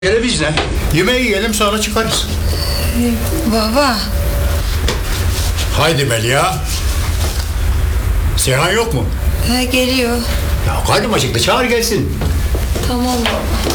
Televizyon. Yemeği yiyelim sonra çıkarız. Baba. Haydi Melia. Seyhan yok mu? Geliyor. Ya karnım acıktı, çağır gelsin. Tamam baba.